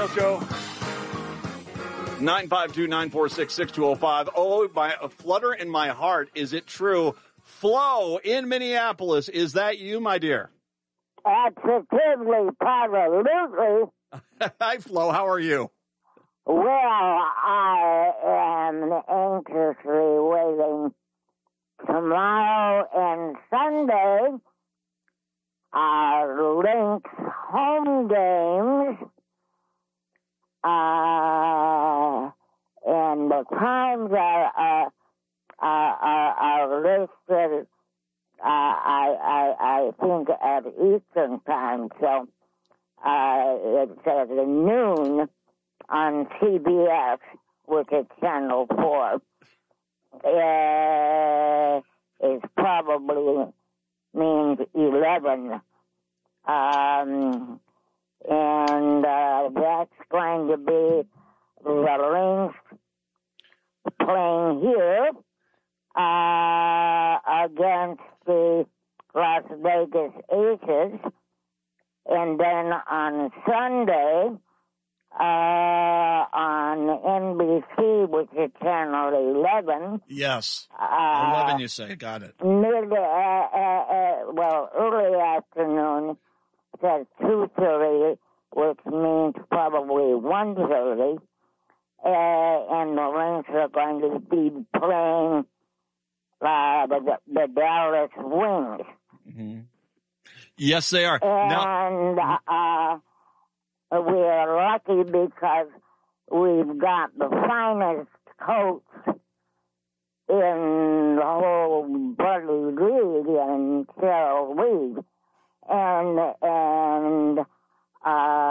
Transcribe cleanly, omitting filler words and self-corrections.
Let's go. 952-946-6205. Oh, a flutter in my heart. Is it true? Flo in Minneapolis. Is that you, my dear? Absolutely, positively. Hi, Flo. How are you? Well, I am anxiously waiting tomorrow and Sunday are Lynx home games, and the times are listed. I think at Eastern time, so it's at noon on CBS, which is Channel 4. It probably means 11. And that's going to be the Lynx playing here against the Las Vegas Aces. And then on Sunday, on NBC, which is Channel 11. Yes. 11, you say. Got it. Early afternoon, says 2:30, which means probably 1:30. And the Lynx are going to be playing the Dallas Wings. Mm-hmm. Yes, they are. And we are lucky because we've got the finest coach in the whole bloody league, and Cheryl Reed. And